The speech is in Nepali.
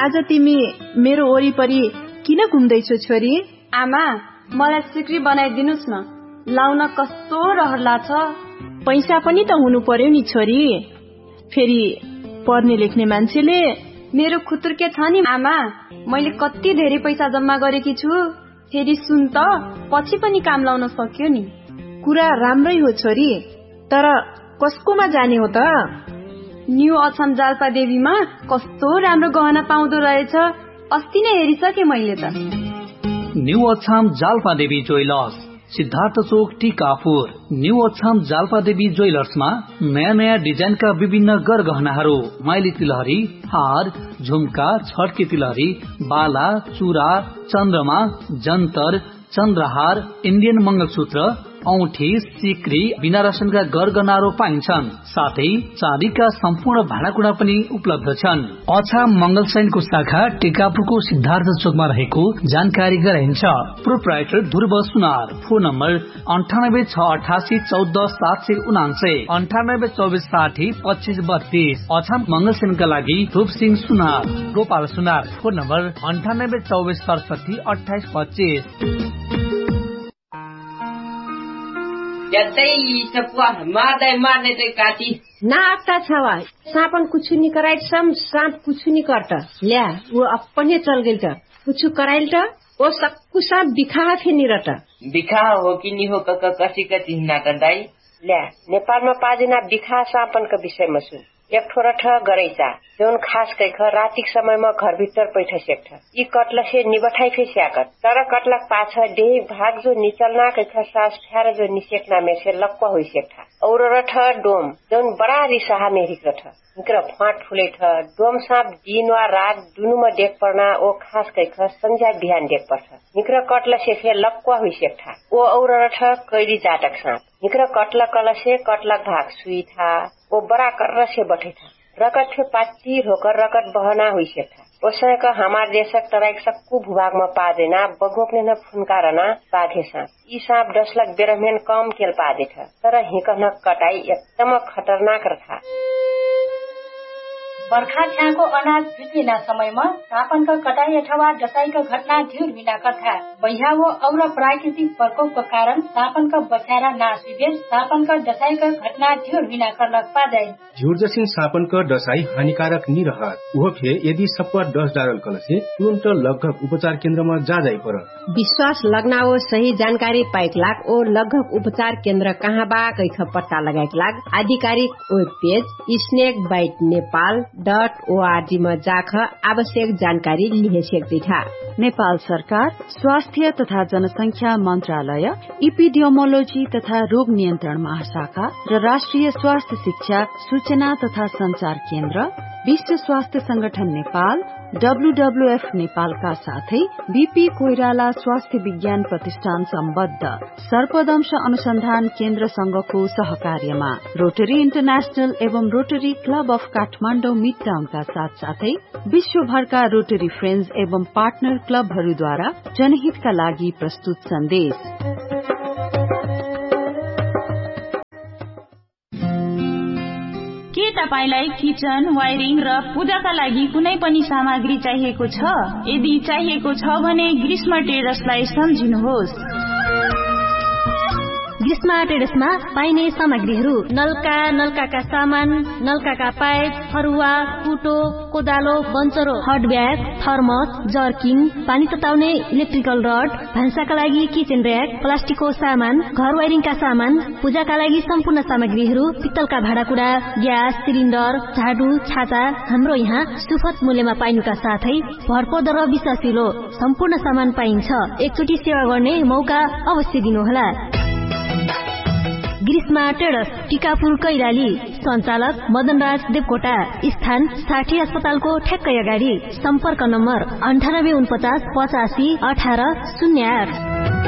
आज तिमी मेरो वरिपरि किन घुम्दैछौ छोरी? आमा, मलाई सिक्री बनाइदिनुस् न, लाउन कस्तो रहर लाग्छ। पैसा पनि त हुनु पर्यो नि छोरी, फेरि पढ्ने लेख्ने मान्छेले। मेरो खुतुर्के छ नि आमा, मैले कति धेरै पैसा जम्मा गरेकी छु। फेरि सुन त, पछि पनि काम लाउन सक्यो नि। कुरा राम्रै हो छोरी, तर कसकोमा जाने हो त? न्यू अछाम जाल्पा देवीमा कस्तो राम्रो गहना पाउँदो रहेछ, अस्ति नै हेरिसके मैले त। न्यू अछाम जाल्पा देवी ज्वेलर्स, सिद्धार्थ चोक, टिकापुर। न्यू अछाम जाल्पा देवी ज्वेलर्समा नयाँ नयाँ डिजाइनका विभिन्न गरगहनाहरू, माइली तिलहरी, हार, झुम्का, छड्के तिलहरी, बाला, चूरा, चन्द्रमा, जन्तर, चन्द्रहार, इन्डियन मंगलसूत्र, औठी, सिक्री, बिना रसनका गरगहनाहरू पाइन्छन्। साथै चाँदीका सम्पूर्ण भाँडाकुँडा पनि उपलब्ध छन्। अछाम मंगलसैनको शाखा टिकापुरको सिद्धार्थ चोकमा रहेको जानकारी गराइन्छ। प्रोप्राइटर ध्रुव सुनार। Phone number 9868 14 779, 9824 60 25 32। अछाम मंगलसैनका लागि रूपसिंह सुनार। गोपाल सुनार। Phone number 9824 67 28 25। मार्ने काटी ना आता छवा सापन कुछ नहीं कराइट सम सांप कुछ नहीं करता ल्या वो अपने चल गई त कुछ कराइल त वो सक्कु सांप दिखा थे नहीं रहता। दिखा हो कि नहीं हो कसी का चिन्ह कर दाई ल्या नेपाल में पादिना दिखा सांपन का विषय में सुन एक थोड़ा ठ गरैचा जौन खास कैख रातिक समय में घर भीतर पैठा सेक्ठ यी कटला से निबठाई फे स्याकत तर कटलक पाछ डेही भाग जो निचलना कैख सास फ्यार जो निसेकना में से लक्वा हुई सेक्ठा और रठ डोम जौन बड़ा रिसाहा मेरिक रठ निकर फाट फुले ठ डोम सांप दिन वा रात दुनु में देख पर्ना ओ खास कैख संझा बिहान देख पर्छ निकर कटला से फे लक्वा हुई सेक्ठा ओ और रठ कैरी जाटक सांप निकर कटला कला से कटलक भाग सुई था वो बड़ा कर से बैठे था रकत थे पाचीर होकर रकत बहना हुई से था उसने का हमारे देशक तराइक सक्कू भूभाग में पा देना बगोकने न फुनकारना पाधे सांप ई सांप 10 लाख बेरमेन कम केल पादे था तर हिकन कटाई एकदम खतरनाक रहा। बर्खा छ्याको अनाज बिग्रिना समयमा सापनको कटाई अथवा डसाईको घटना ढिर हुन कथा बहियावो और प्राकृतिक प्रकोपको कारण सापनको बचारा नाश हुए सापनको डसाईको घटना ढिर हुन करलक पादै झुर जसिन सापनको डसाई हानिकारक नि रहत वो फे यदि सप्पा डस डारल कलसे तुरंत लगभग उपचार केन्द्रमा जा जाई पर विश्वास लगनाओ सही जानकारी पाइक लाग और लगभग उपचार केन्द्र कहाँ बा कैख पत्ता लगाइक लाग आधिकारिक वेब पेज स्नेक बाइट नेपाल.org में जाख आवश्यक जानकारी लिहे सक्दै था। नेपाल सरकार स्वास्थ्य तथा जनसंख्या मन्त्रालय इपिडियोमोलोजी तथा रोग नियन्त्रण महाशाखा र राष्ट्रिय स्वास्थ्य शिक्षा सूचना तथा संचार केन्द्र विश्व स्वास्थ्य संगठन नेपाल WWF नेपालका साथै बीपी कोइराला स्वास्थ्य विज्ञान प्रतिष्ठान सम्बद्ध सर्पदंश अनुसन्धान केन्द्र संघको सहकार्यमा रोटरी इन्टरनेशनल एवं rotary club of Kathmandu mid टाउनका साथसाथै विश्वभरका रोटरी फ्रेन्ड्स एवं पार्टनर क्लबहरूद्वारा जनहितका लागि प्रस्तुत सन्देश। के तपाईलाई किचन वायरिङ र पूजाका लागि कुनै पनि सामग्री चाहिएको छ? यदि चाहिएको छ भने ग्रीष्म टेरेसलाई सम्झिनुहोस्। ग्रीष्म टेरेसमा पाइने सामग्रीहरू नलका सामान, नलका पाइप, फरुवा, कुटो, कोदालो, बन्चरो, हट ब्याग, थर्मस, जर्किन, पानी तताउने इलेक्ट्रिकल रड, भान्साका लागि किचन र्याक, प्लास्टिकको सामान, घर वायरिङका सामान, पूजाका लागि सम्पूर्ण सामग्रीहरू, पित्तलका भाँडाकुँडा, ग्यास सिलिन्डर, झाडु, छाता हाम्रो यहाँ सुपथ मूल्यमा पाइनुका साथै भरपर्दो र विश्वासिलो सम्पूर्ण सामान पाइन्छ। एकचोटि सेवा गर्ने मौका अवश्य दिनुहोला। ग्रीष्मा टेरेस टिकापुर कैलाली सञ्चालक मदनराज देवकोटा स्थान 60 अस्पतालको ठ्याक्कै अगाडि सम्पर्क नम्बर 9849 85 18 08।